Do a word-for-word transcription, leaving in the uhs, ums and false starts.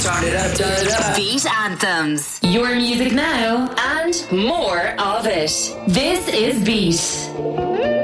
Turn it up, turn it up. Beat Anthems. Your music now and more of it. This is Beat.